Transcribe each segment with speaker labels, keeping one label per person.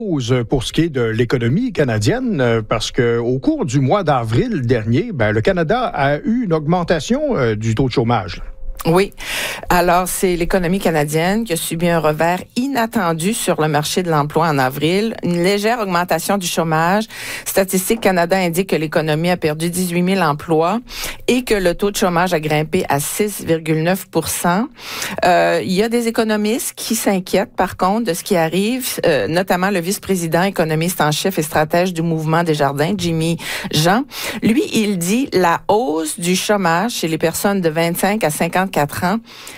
Speaker 1: Pour ce qui est de l'économie canadienne, parce qu'au cours du mois d'avril dernier, le Canada a eu une augmentation du taux de chômage.
Speaker 2: Oui. Alors, c'est l'économie canadienne qui a subi un revers inattendu sur le marché de l'emploi en avril. Une légère augmentation du chômage. Statistique Canada indique que l'économie a perdu 18 000 emplois et que le taux de chômage a grimpé à 6,9 %. Il y a des économistes qui s'inquiètent, par contre, de ce qui arrive, notamment le vice-président économiste en chef et stratège du mouvement Desjardins, Jimmy Jean. Lui, il dit la hausse du chômage chez les personnes de 25 à 54 ans,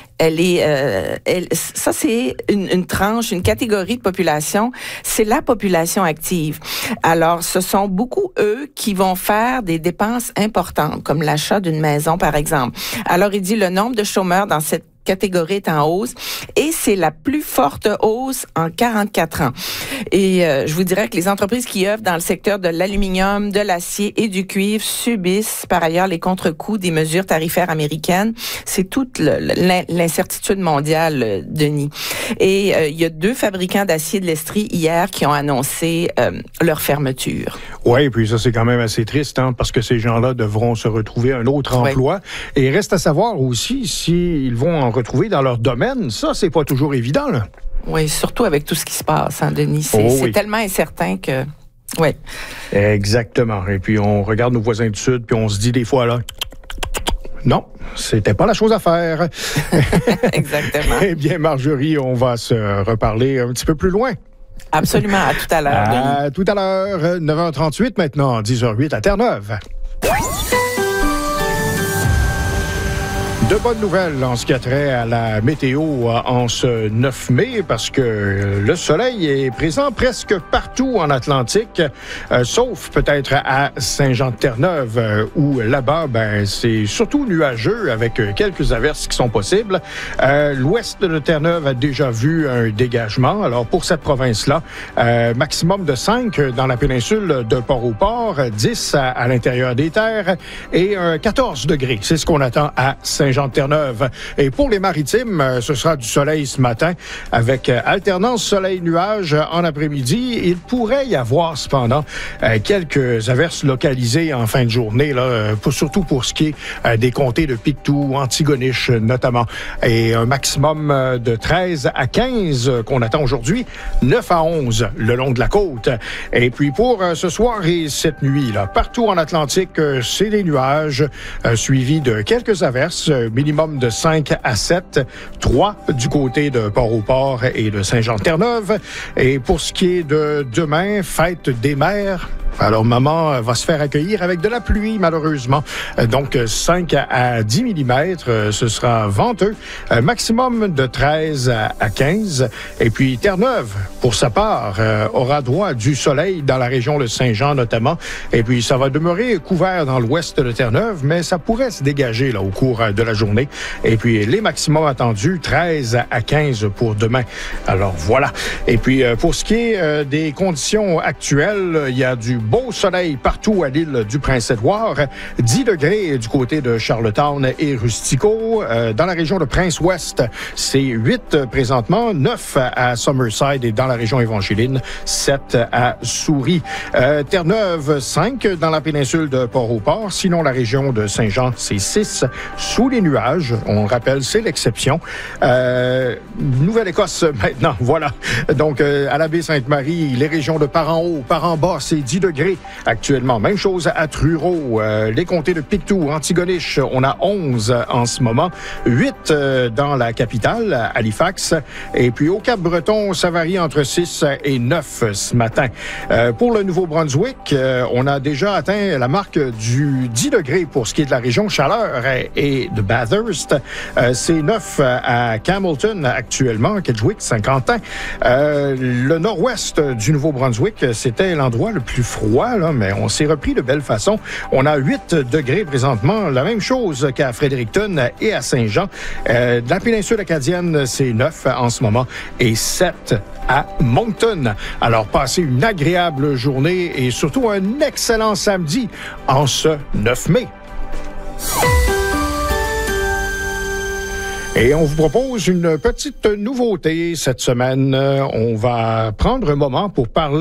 Speaker 2: ça c'est une tranche, une catégorie de population, c'est la population active. Alors, ce sont beaucoup eux qui vont faire des dépenses importantes, comme l'achat d'une maison par exemple. Alors, il dit le nombre de chômeurs dans cette catégorie est en hausse et c'est la plus forte hausse en 44 ans. Et je vous dirais que les entreprises qui œuvrent dans le secteur de l'aluminium, de l'acier et du cuivre subissent par ailleurs les contre-coups des mesures tarifaires américaines. C'est toute l'incertitude mondiale, Denis. Et il y a 2 fabricants d'acier de l'Estrie hier qui ont annoncé leur fermeture.
Speaker 1: Oui, puis ça c'est quand même assez triste, parce que ces gens-là devront se retrouver un autre emploi. Et il reste à savoir aussi s'ils vont en retrouver dans leur domaine. Ça, c'est pas toujours évident, là.
Speaker 2: Oui, surtout avec tout ce qui se passe, Denis. C'est tellement incertain que... Oui.
Speaker 1: Exactement. Et puis, on regarde nos voisins du Sud, puis on se dit des fois, là... Non, c'était pas la chose à faire.
Speaker 2: Exactement.
Speaker 1: Eh bien, Marjorie, on va se reparler un petit peu plus loin.
Speaker 2: Absolument. À tout à l'heure.
Speaker 1: À tout à l'heure. 9h38 maintenant, 10h08 à Terre-Neuve. De bonnes nouvelles en ce qui a trait à la météo en ce 9 mai, parce que le soleil est présent presque partout en Atlantique, sauf peut-être à Saint-Jean-de-Terre-Neuve, où là-bas, c'est surtout nuageux avec quelques averses qui sont possibles. L'ouest de Terre-Neuve a déjà vu un dégagement. Alors pour cette province-là, maximum de 5 dans la péninsule de Port-au-Port, 10 à l'intérieur des terres et 14 degrés. C'est ce qu'on attend à Saint-Jean-de-Terre-Neuve. Et pour les maritimes, ce sera du soleil ce matin avec alternance soleil-nuage en après-midi. Il pourrait y avoir cependant quelques averses localisées en fin de journée, là, surtout pour ce qui est des comtés de Pictou, Antigonish notamment. Et un maximum de 13 à 15 qu'on attend aujourd'hui, 9 à 11 le long de la côte. Et puis pour ce soir et cette nuit, là, partout en Atlantique, c'est des nuages suivis de quelques averses, minimum de 5 à 7, 3 du côté de Port-au-Port et de Saint-Jean-de-Terre-Neuve. Et pour ce qui est de demain, fête des mères, alors maman va se faire accueillir avec de la pluie, malheureusement. Donc 5 à 10 mm, ce sera venteux. Maximum de 13 à 15. Et puis Terre-Neuve, pour sa part, aura droit à du soleil dans la région de Saint-Jean notamment. Et puis ça va demeurer couvert dans l'ouest de Terre-Neuve, mais ça pourrait se dégager là au cours de la journée. Et puis les maximums attendus, 13 à 15 pour demain. Alors voilà. Et puis pour ce qui est des conditions actuelles, il y a du beau soleil partout à l'île du Prince-Édouard. 10 degrés du côté de Charlottetown et Rustico. Dans la région de Prince-Ouest, c'est 8 présentement, 9 à Summerside et dans la région évangéline, 7 à Souris. Terre-Neuve, 5 dans la péninsule de Port-au-Port. Sinon, la région de Saint-Jean, c'est 6 sous les nuages. On rappelle, c'est l'exception. Nouvelle-Écosse maintenant, voilà. Donc, à la baie Sainte-Marie, les régions de Par-en-Haut, Par-en-Bas, c'est 10 degrés actuellement. Même chose à Truro, les comtés de Pictou, Antigonish, on a 11 en ce moment, 8 dans la capitale, Halifax, et puis au Cap-Breton, ça varie entre 6 et 9 ce matin. Pour le Nouveau-Brunswick, on a déjà atteint la marque du 10 degrés pour ce qui est de la région Chaleur et de Bathurst. C'est 9 à Campbellton actuellement, Kedgewick, Saint-Quentin. Le nord-ouest du Nouveau-Brunswick, c'était l'endroit le plus froid, là, mais on s'est repris de belle façon. On a 8 degrés présentement, la même chose qu'à Fredericton et à Saint-Jean. La péninsule acadienne, c'est 9 en ce moment et 7 à Moncton. Alors, passez une agréable journée et surtout un excellent samedi en ce 9 mai. Et on vous propose une petite nouveauté cette semaine. On va prendre un moment pour parler